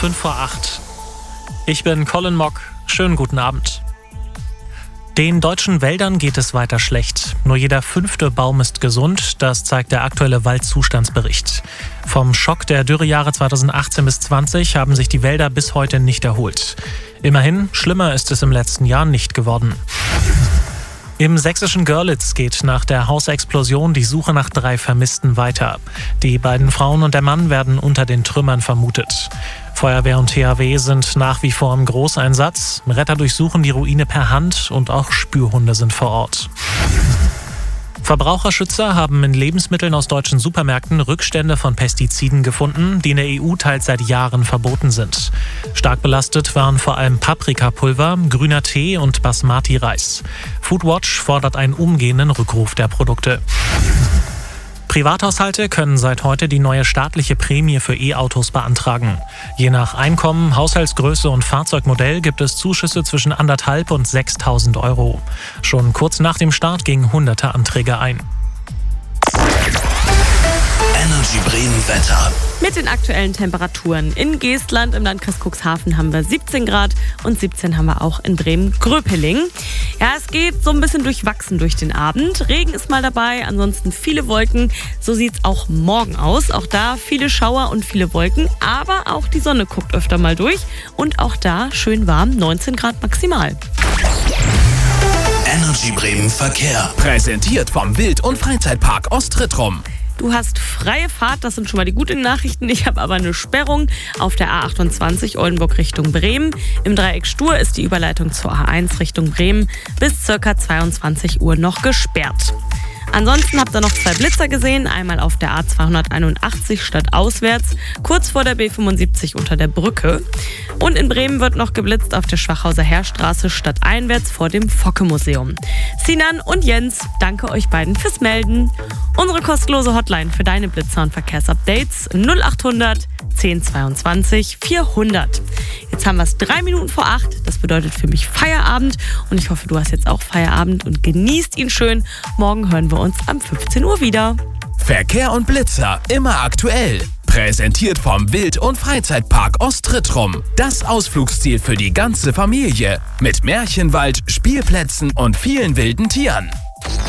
8:05. Ich bin Colin Mock. Schönen guten Abend. Den deutschen Wäldern geht es weiter schlecht. Nur jeder 5. Baum ist gesund, das zeigt der aktuelle Waldzustandsbericht. Vom Schock der Dürrejahre 2018 bis 2020 haben sich die Wälder bis heute nicht erholt. Immerhin, schlimmer ist es im letzten Jahr nicht geworden. Im sächsischen Görlitz geht nach der Hausexplosion die Suche nach 3 Vermissten weiter. Die beiden Frauen und der Mann werden unter den Trümmern vermutet. Feuerwehr und THW sind nach wie vor im Großeinsatz. Retter durchsuchen die Ruine per Hand und auch Spürhunde sind vor Ort. Verbraucherschützer haben in Lebensmitteln aus deutschen Supermärkten Rückstände von Pestiziden gefunden, die in der EU teils seit Jahren verboten sind. Stark belastet waren vor allem Paprikapulver, grüner Tee und Basmati-Reis. Foodwatch fordert einen umgehenden Rückruf der Produkte. Privathaushalte können seit heute die neue staatliche Prämie für E-Autos beantragen. Je nach Einkommen, Haushaltsgröße und Fahrzeugmodell gibt es Zuschüsse zwischen 1.500 und 6.000 Euro. Schon kurz nach dem Start gingen hunderte Anträge ein. Energy Bremen Wetter. Mit den aktuellen Temperaturen in Geestland im Landkreis Cuxhaven haben wir 17 Grad und 17 haben wir auch in Bremen-Gröpeling. Ja, es geht so ein bisschen durchwachsen durch den Abend. Regen ist mal dabei, ansonsten viele Wolken. So sieht es auch morgen aus. Auch da viele Schauer und viele Wolken, aber auch die Sonne guckt öfter mal durch. Und auch da schön warm, 19 Grad maximal. Energy Bremen Verkehr. Präsentiert vom Wild- und Freizeitpark Ostrittrum. Du hast freie Fahrt, das sind schon mal die guten Nachrichten. Ich habe aber eine Sperrung auf der A28 Oldenburg Richtung Bremen. Im Dreieck Stur ist die Überleitung zur A1 Richtung Bremen bis ca. 22 Uhr noch gesperrt. Ansonsten habt ihr noch 2 Blitzer gesehen, einmal auf der A281 stadtauswärts, kurz vor der B75 unter der Brücke. Und in Bremen wird noch geblitzt auf der Schwachhauser Heerstraße stadteinwärts vor dem Focke-Museum. Sinan und Jens, danke euch beiden fürs Melden. Unsere kostenlose Hotline für deine Blitzer und Verkehrsupdates 0800 1022 400. Jetzt haben wir es 3 Minuten vor 8. Das bedeutet für mich Feierabend. Und ich hoffe, du hast jetzt auch Feierabend und genießt ihn schön. Morgen hören wir uns um 15 Uhr wieder. Verkehr und Blitzer immer aktuell. Präsentiert vom Wild- und Freizeitpark Ostrittrum. Das Ausflugsziel für die ganze Familie. Mit Märchenwald, Spielplätzen und vielen wilden Tieren.